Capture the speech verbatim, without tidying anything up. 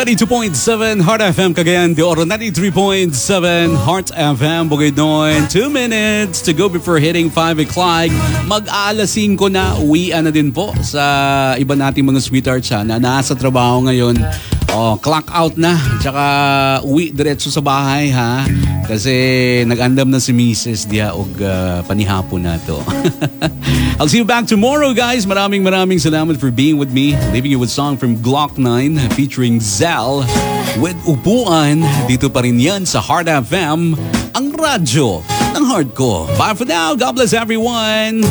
ninety-two point seven Heart F M Cagayan de Oro, ninety-three point seven Heart F M Bukidnon. Two minutes to go before hitting five o'clock. Mag-alas singko na, uwian na din po sa iba nating mga sweethearts ha, na nasa trabaho ngayon. Oh, clock out na. Tsaka uwi diretso sa bahay ha. Kasi nag-andam na si Missus Dia og uh, panihapon na to. I'll see you back tomorrow, guys. Maraming maraming salamat for being with me. Leaving you with a song from Glock nine featuring Zal with Upuan. Dito pa rin yan sa Heart F M, ang radyo ng heart ko. Bye for now. God bless everyone.